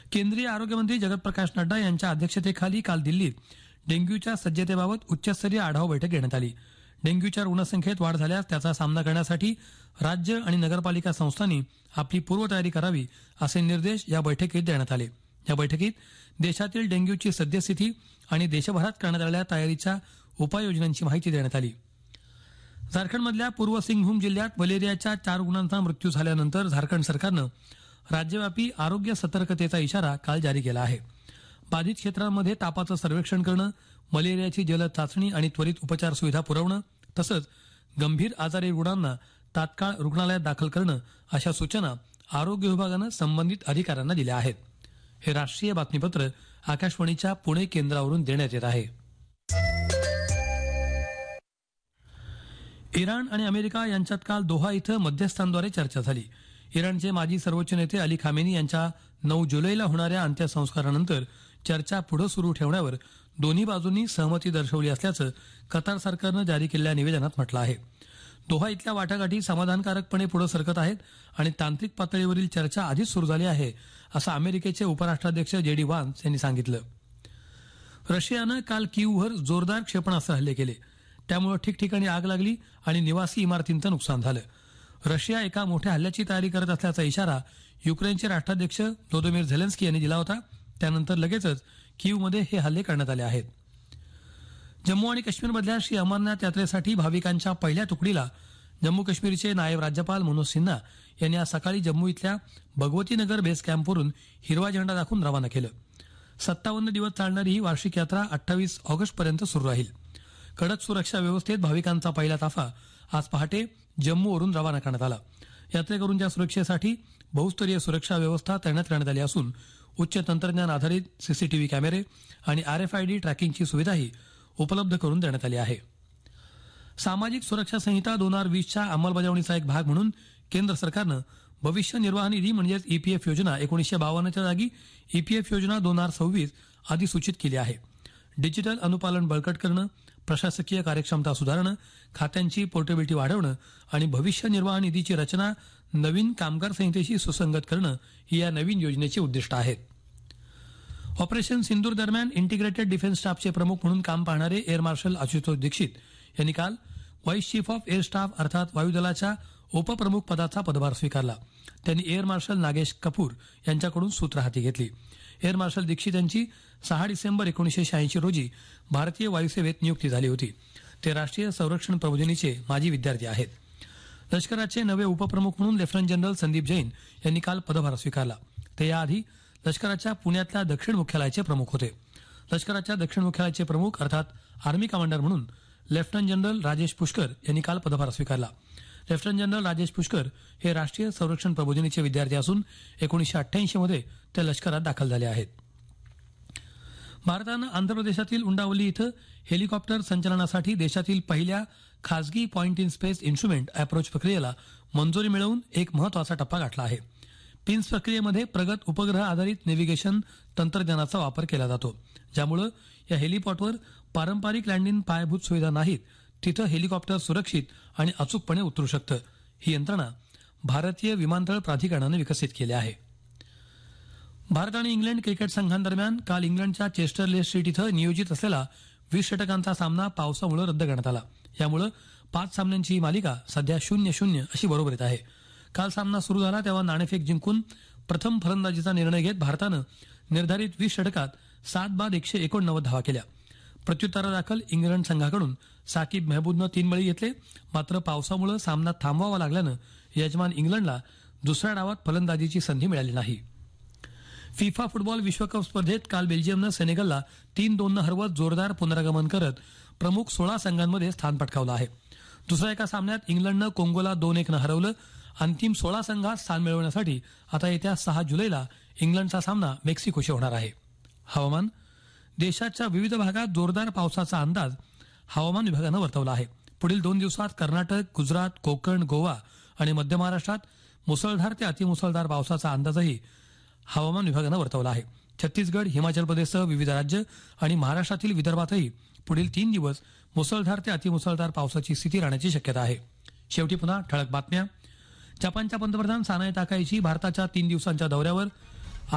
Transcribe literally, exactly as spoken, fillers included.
केंद्रीय आरोग्यमंत्री जगतप्रकाश नड्डा यांच्या अध्यक्षतेखाली काल दिल्लीत डेंग्यूच्या सज्जतेबाबत उच्चस्तरीय आढावा बैठक घेण्यात आली. डेंग्यूच्या रुग्णसंख्येत वाढ झाल्यास त्याचा सामना करण्यासाठी राज्य आणि नगरपालिका संस्थांनी आपली पूर्वतयारी करावी असे निर्देश या बैठकीत देण्यात आले. या बैठकीत देशातील डेंग्यूची सद्यस्थिती आणि देशभरात करण्यात आलेल्या तयारीच्या उपाययोजनांची माहिती देण्यात आली. झारखंडमधल्या पूर्व सिंगभूम जिल्ह्यात मलेरियाच्या चार रुग्णांचा मृत्यू झाल्यानंतर झारखंड सरकारनं राज्यव्यापी आरोग्य सतर्कतेचा इशारा काल जारी केला आहे. बाधित क्षेत्रांमध्ये तापाचं सर्वेक्षण करणं, मलेरियाची जलद चाचणी आणि त्वरित उपचार सुविधा पुरवणं तसंच गंभीर आजारी रुग्णांना तात्काळ रुग्णालयात दाखल करणं अशा सूचना आरोग्य विभागानं संबंधित अधिकाऱ्यांना दिल्या आहेत. हे राष्ट्रीय बातमीपत्र आकाशवाणीच्या पुणे केंद्रावरून देण्यात येत आहे. इराण आणि अमेरिका यांच्यात काल दोहा इथं मध्यस्थांद्वारे चर्चा झाली. इराणचे माजी सर्वोच्च नेते अली खामेनी यांच्या नऊ जुलैला होणाऱ्या अंत्यसंस्कारानंतर चर्चा पुढे सुरू ठेवण्यावर दोन्ही बाजूंनी सहमती दर्शवली असल्याचं कतार सरकारनं जारी केलेल्या निवेदनात म्हटलं आहे. दोहा इथल्या वाटाघाटी समाधानकारकपणे पुढे सरकत आहेत आणि तांत्रिक पातळीवरील चर्चा आधीच सुरू झाली आहे असं अमेरिकेचे उपराष्ट्राध्यक्ष जे डी व्हान्स यांनी सांगितलं. रशियानं काल कीव्हवर जोरदार क्षेपणास्त्र हल्ले केले. त्यामुळे ठिकठिकाणी आग लागली आणि निवासी इमारतींचं नुकसान झालं. रशिया एका मोठ्या हल्ल्याची तयारी करत असल्याचा इशारा युक्रेनचे राष्ट्राध्यक्ष व्लोदिमीर झेलेन्स्की यांनी दिला होता. त्यानंतर लगेचच कीव्हमध्ये हे हल्ले करण्यात आले आहेत. जम्मू आणि काश्मीरमधल्या श्री अमरनाथ यात्रेसाठी भाविकांच्या पहिल्या तुकडीला जम्मू काश्मीरचे नायब राज्यपाल मनोज सिन्हा यांनी आज सकाळी जम्मू इथल्या भगवती नगर बेस कॅम्पवरून हिरवा झेंडा दाखवून रवाना केलं. सत्तावन्न दिवस चालणारी ही वार्षिक यात्रा अठ्ठावीस ऑगस्टपर्यंत सुरू राहील. कडक सुरक्षा व्यवस्थेत भाविकांचा पहिला ताफा आज पहाटे जम्मूवरून रवाना करण्यात आला. यात्रेकरूंच्या सुरक्षेसाठी बहुस्तरीय सुरक्षा व्यवस्था तैनात करण्यात आली असून उच्च तंत्रज्ञान आधारित सीसीटीव्ही कॅमेरे आणि आरएफआयडी ट्रॅकिंगची सुविधाही उपलब्ध करून देण्यात आली आहे. सामाजिक सुरक्षा संहिता दोन हजार वीसच्या अंमलबजावणीचा एक भाग म्हणून केंद्र सरकारनं भविष्य निर्वाह निधी म्हणजेच ईपीएफ योजना एकोणीसशे बावन्नच्या जागी ईपीएफ योजना दोन हजार सव्वीस अधिसूचित केली आहे. डिजिटल अनुपालन बळकट करणं, प्रशासकीय कार्यक्षमता सुधारणं, खात्यांची पोर्टेबिलिटी वाढवणं आणि भविष्य निर्वाह निधीची रचना नवीन कामगार संहितेशी सुसंगत करणं ही या नवीन योजनेची उद्दिष्ट आहेत. ऑपरेशन सिंदूर दरम्यान इंटिग्रेटेड डिफेन्स स्टाफचे प्रमुख म्हणून काम पाहणारे एअर मार्शल आशुतोष दीक्षित यांनी काल vice chief of air staff अर्थात वायुदलाच्या उपप्रमुख पदाचा पदभार स्वीकारला. त्यांनी एअर मार्शल नागेश कपूर यांच्याकडून सूत्र हाती घेतली. एअर मार्शल दीक्षित यांची सहा डिसेंबर एकोणीसशे शहाऐंशी रोजी भारतीय वायुसेवेत नियुक्ती झाली होती. ते राष्ट्रीय संरक्षण प्रबोधिनीचे माजी विद्यार्थी आहेत. लष्कराचे नवे उपप्रमुख म्हणून लेफ्टनंट जनरल संदीप जैन यांनी काल पदभार स्वीकारला. ते याआधी लष्कराच्या पुण्यातल्या दक्षिण मुख्यालयाचे प्रमुख होते. लष्कराच्या दक्षिण मुख्यालयाचे प्रमुख अर्थात आर्मी कमांडर म्हणून लेफ्टनंट जनरल राजेश पुष्कर यांनी काल पदभार स्वीकारला. लेफ्टनंट जनरल राजेश पुष्कर हे राष्ट्रीय संरक्षण प्रबोधिनीचे विद्यार्थी असून एकोणीसशे अठ्ठ्याऐंशी मध्ये ते लष्करात दाखल झाले आहेत. भारतानं आंध्र प्रदेशातील उंडावली इथं हेलिकॉप्टर संचलनासाठी देशातील पहिल्या खासगी point in space instrument approach प्रक्रियेला मंजुरी मिळवून एक महत्वाचा टप्पा गाठला आहे. पिन्स प्रक्रियेमध्ये प्रगत उपग्रह आधारित नेव्हिगेशन तंत्रज्ञानाचा वापर केला जातो, ज्यामुळे या हेलिपॉडवर पारंपरिक लँडिंग पायाभूत सुविधा नाहीत तिथं हेलिकॉप्टर सुरक्षित आणि अचूकपणे उतरू शकतं. ही यंत्रणा भारतीय विमानतळ प्राधिकरणानं विकसित केली आहे. भारत आणि इंग्लंड क्रिकेट संघांदरम्यान काल इंग्लंडच्या चेस्टरले स्ट्रीट इथं नियोजित असलेला वीस षटकांचा सामना पावसामुळे रद्द करण्यात आला. यामुळे पाच सामन्यांची ही मालिका सध्या शून्य शून्य अशी बरोबरीत आहे. काल सामना सुरू झाला तेव्हा नाणेफेक जिंकून प्रथम फलंदाजीचा निर्णय घेत भारतानं निर्धारित वीस षटकात सात बाद एकशे एकोणनव्वद धावा केल्या. प्रत्युत्तरादाखल इंग्लंड संघाकडून साकिब मेहबूबनं तीन बळी घेतले. मात्र पावसामुळे सामना थांबवावा लागल्यानं यजमान इंग्लंडला दुसऱ्या डावात फलंदाजीची संधी मिळाली नाही. फिफा फुटबॉल विश्वकप स्पर्धेत काल बेल्जियमनं सेनेगलला तीन दोननं हरवत जोरदार पुनरागमन करत प्रमुख सोळा संघांमध्ये स्थान पटकावलं आहे. दुसऱ्या एका सामन्यात इंग्लंडनं कोंगोला दोन एकनं हरवलं. अंतिम सोळा संघात स्थान मिळवण्यासाठी आता येत्या सहा जुलैला इंग्लंडचा सामना मेक्सिकोशी होणार आहे. हवामान. देशाच्या विविध भागात जोरदार पावसाचा अंदाज हवामान विभागानं वर्तवला आहे. पुढील दोन दिवसात कर्नाटक, गुजरात, कोकण, गोवा आणि मध्य महाराष्ट्रात मुसळधार ते अतिमुसळधार पावसाचा अंदाजही हवामान विभागानं वर्तवला आहे. छत्तीसगड, हिमाचल प्रदेशसह विविध राज्य आणि महाराष्ट्रातील विदर्भातही पुढील तीन दिवस मुसळधार ते अतिमुसळधार पावसाची स्थिती राहण्याची शक्यता आहे. शेवटी पुन्हा ठळक बातम्या. जपानच्या पंतप्रधान सानाए ताकाइची भारताच्या तीन दिवसांच्या दौऱ्यावर